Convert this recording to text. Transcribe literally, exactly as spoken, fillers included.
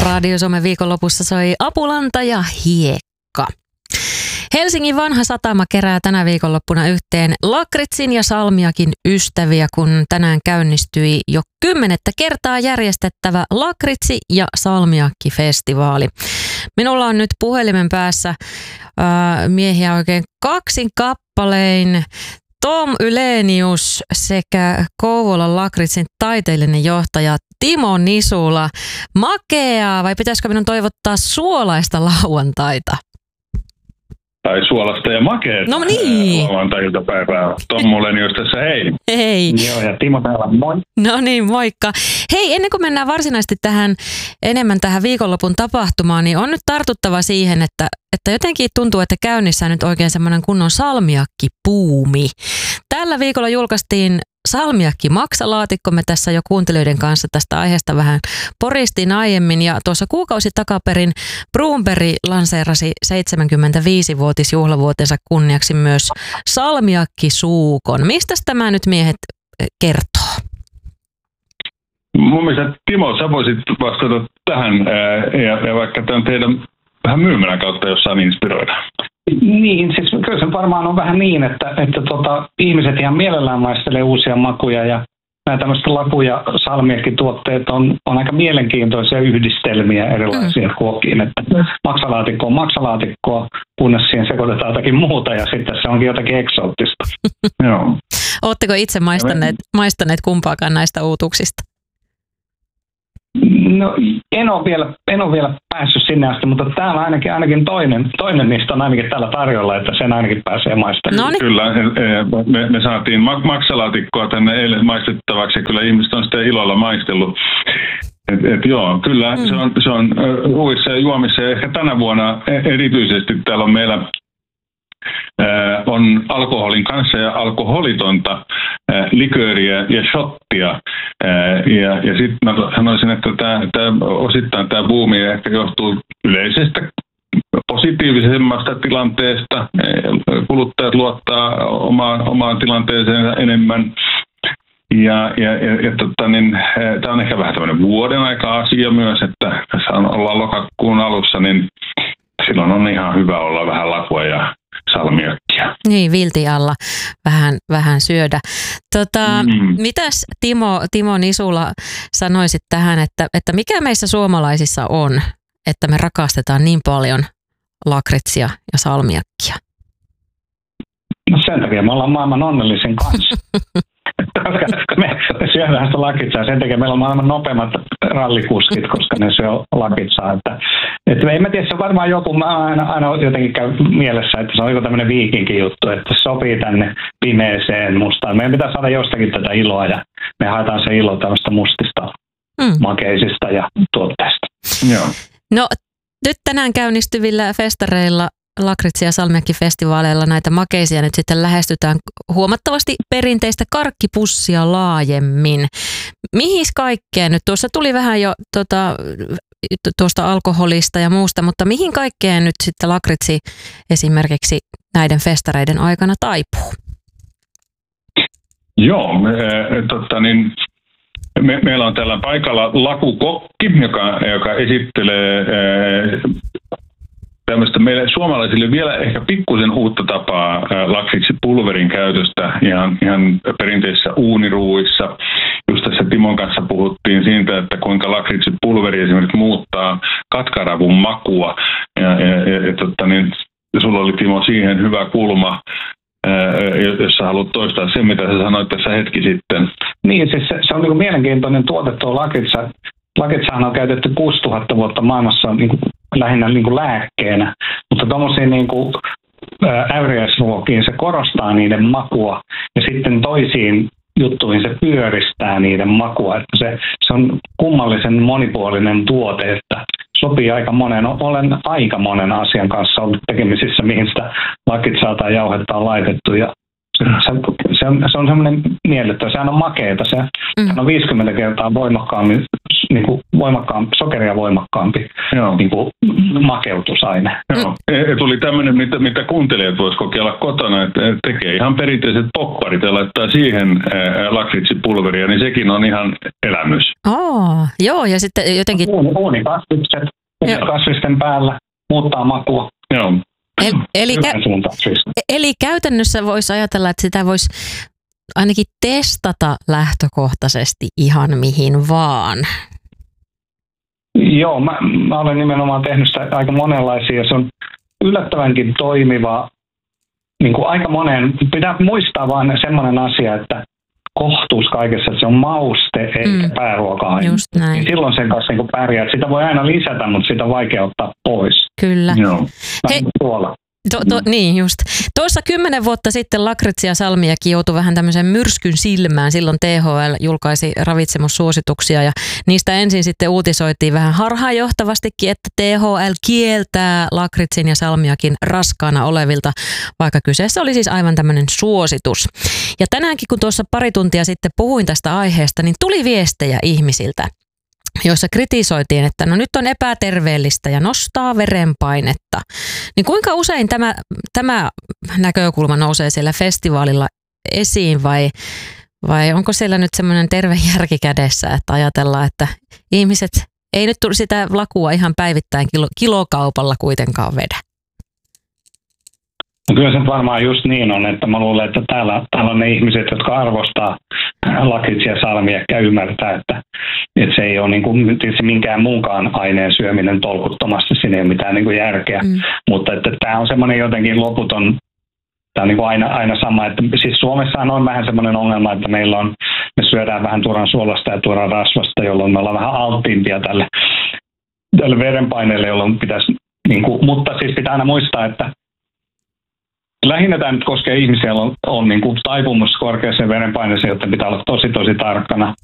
Radio Suomen viikonlopussa soi Apulanta ja Hiekka. Helsingin vanha satama kerää tänä viikonloppuna yhteen lakritsin ja salmiakin ystäviä, kun tänään käynnistyi jo kymmenettä kertaa järjestettävä lakritsi- ja salmiakki-festivaali. Minulla on nyt puhelimen päässä ää, miehiä oikein kaksin kappalein. Tom Ylenius sekä Kouvolan lakritsin taiteellinen johtaja Timo Nisula. Makeaa, vai pitäisikö minun toivottaa suolaista lauantaita? Tai suolasta ja makeeta. No niin. Lauantai-iltapäivää. Tom Ylenius tässä, hei. Hei. Joo, ja Timo täällä, moi. No niin, moikka. Hei, ennen kuin mennään varsinaisesti tähän enemmän tähän viikonlopun tapahtumaan, niin on nyt tartuttava siihen, että, että jotenkin tuntuu, että käynnissä on nyt oikein semmoinen kunnon salmiakkipuumi. Tällä viikolla julkaistiin salmiakki-maksalaatikko. Me tässä jo kuuntelijoiden kanssa tästä aiheesta vähän poristiin aiemmin, ja tuossa kuukausi takaperin Bloomberg lanseerasi seitsemänkymmentäviisivuotisjuhlavuotensa kunniaksi myös salmiakkisuukon. Mistä tämä nyt miehet kertoo? Mun mielestä Timo, sä voisit vastata tähän, ja, ja vaikka tämän teidän vähän myymälän kautta jossain inspiroida. Niin, siis kyllä se varmaan on vähän niin, että, että tota, ihmiset ihan mielellään maistelee uusia makuja, ja nämä tämmöiset laku- ja salmiakkituotteet on, on aika mielenkiintoisia yhdistelmiä erilaisiin ruokiin. Että maksalaatikko on maksalaatikkoa, kunnes siihen sekoitetaan jotakin muuta, ja sitten se onkin jotakin eksoottista. Joo. Oletteko itse maistaneet, maistaneet kumpaakaan näistä uutuuksista? No, en ole vielä, en ole vielä päässyt sinne asti, mutta täällä ainakin, ainakin toinen, toinen niistä on ainakin täällä tarjolla, että sen ainakin pääsee maistamaan. Noniin. Kyllä, me, me saatiin maksalaatikkoa tänne eilen maistettavaksi, ja kyllä ihmiset on sitä ilolla maistellut. Et, et joo, kyllä mm. se on, se on ruuissa ja juomissa, ja ehkä tänä vuonna erityisesti täällä on meillä on alkoholin kanssa ja alkoholitonta likööriä ja shottia. Ja, ja sitten mä sanoisin, että tämä, tämä, osittain tämä buumi ehkä johtuu yleisestä positiivisemmasta tilanteesta. Kuluttajat luottaa omaan, omaan tilanteeseensa enemmän. Ja, ja, ja, ja tota, niin, tämä on ehkä vähän tämmöinen vuoden aika asia myös, että tässä on, ollaan lokakuun alussa, niin silloin on ihan hyvä olla vähän lakua ja salmiakkia. Niin, vilti alla vähän, vähän syödä. Tota, mm. Mitäs Timo, Timo Nisula sanoisit tähän, että, että mikä meissä suomalaisissa on, että me rakastetaan niin paljon lakritsia ja salmiakkia? No sen takia me ollaan maailman onnellisin kanssa. Koska me syödään sitä lakitsaa, sen takia meillä on maailman nopeammat rallikuskit, koska ne syö lakitsaa. Että, että en mä tiedä, se on varmaan joku, mä aina, aina jotenkin käy mielessä, että se on joku tämmöinen viikinkin juttu, että se sopii tänne pimeeseen mustaan. Meidän pitää saada jostakin tätä iloa, ja me haetaan se ilo tämmöistä mustista, mm. makeisista ja tuotteista. Joo. No nyt tänään käynnistyvillä festareilla, lakritsi- ja salmiakki-festivaaleilla näitä makeisia nyt sitten lähestytään huomattavasti perinteistä karkkipussia laajemmin. Mihin kaikkeen nyt? Tuossa tuli vähän jo tuota, tuosta alkoholista ja muusta, mutta mihin kaikkeen nyt sitten lakritsi esimerkiksi näiden festareiden aikana taipuu? Joo, me, totta niin, me, meillä on täällä paikalla lakukokki, joka, joka esittelee tämmöistä meille suomalaisille vielä ehkä pikkusen uutta tapaa lakritsipulverin käytöstä ihan, ihan perinteisissä uuniruuissa. Just tässä Timon kanssa puhuttiin siitä, että kuinka lakritsipulveri esimerkiksi muuttaa katkaravun makua. Ja, ja, ja, ja totta, niin, sulla oli Timo siihen hyvä kulma, jos sä haluat toistaa sen, mitä sä sanoit tässä hetki sitten. Niin, siis se, se on niin kuin mielenkiintoinen tuote tuo lakritsa. Lakritsahan on käytetty kuusituhatta vuotta maailmassa niin kuin, lähinnä niin kuin lääkkeenä, mutta tuommoisiin niin kuin äyriäisruokiin se korostaa niiden makua, ja sitten toisiin juttuihin se pyöristää niiden makua. Että se, se on kummallisen monipuolinen tuote, että sopii aika monen, olen aika monen asian kanssa ollut tekemisissä, mihin sitä lakritsaa tai jauhetta on laitettu, ja Se, se, on, se on semmoinen miellyttävä. Sehän on makeeta. Se, mm. se on viisikymmentä kertaa voimakkaammin niin kuin voimakkaampi, sokeria voimakkaampi niin kuin makeutusaine. Joo. Ja tuli tämmöinen, mitä, mitä kuuntelijat voisivat kokeilla kotona, että tekee ihan perinteiset popparit ja laittaa siihen lakritsipulveria, niin sekin on ihan elämys. Oh, joo, ja sitten jotenkin... Uunikasvikset kasvisten päällä, muuttaa makua. Joo. Eli, eli, kä- eli käytännössä voisi ajatella, että sitä voisi ainakin testata lähtökohtaisesti ihan mihin vaan. Joo, mä, mä olen nimenomaan tehnyt sitä aika monenlaisia. Se on yllättävänkin toimiva. Niin kuin aika monen, pitää muistaa vaan semmoinen asia, että kohtuus kaikessa, että se on mauste eikä mm. pääruoka-aine. Just näin. Niin silloin sen kanssa niin pärjää. Sitä voi aina lisätä, mutta sitä on vaikea ottaa pois. Kyllä. Joo. Hei, tuolla. To, to, mm. Niin just. Tuossa kymmenen vuotta sitten lakritsi ja salmiakki joutui vähän tämmöisen myrskyn silmään. Silloin T H L julkaisi ravitsemussuosituksia ja niistä ensin sitten uutisoitiin vähän harhaanjohtavastikin, että T H L kieltää lakritsin ja salmiakin raskaana olevilta, vaikka kyseessä oli siis aivan tämmöinen suositus. Ja tänäänkin kun tuossa pari tuntia sitten puhuin tästä aiheesta, niin tuli viestejä ihmisiltä, joissa kritisoitiin, että no nyt on epäterveellistä ja nostaa verenpainetta. Niin kuinka usein tämä, tämä näkökulma nousee siellä festivaalilla esiin vai, vai onko siellä nyt semmoinen terve järki kädessä, että ajatellaan, että ihmiset ei nyt sitä lakua ihan päivittäin kilo, kilokaupalla kuitenkaan vedä? No kyllä se varmaan just niin on, että mä luulen, että täällä, täällä on ne ihmiset, jotka arvostaa lakritsia ja salmiakkia, ymmärtää, että, että se ei ole niin kuin, tietysti minkään muunkaan aineen syöminen tolkuttomasti, siinä ei ole mitään niin kuin järkeä, mm. mutta että tämä on semmoinen jotenkin loputon, tämä on niin kuin aina, aina sama, että siis Suomessahan on vähän semmoinen ongelma, että meillä on, me syödään vähän tuoran suolasta ja tuoran rasvasta, jolloin me ollaan vähän alttiimpia tälle, tälle verenpaineelle, jolloin pitäisi, niin kuin, mutta siis pitää aina muistaa, että lähinnä tämä nyt koskee ihmisiä, joilla on, on niin kuin taipumus korkeaseen verenpaineeseen, jotta pitää olla tosi tosi tarkkana.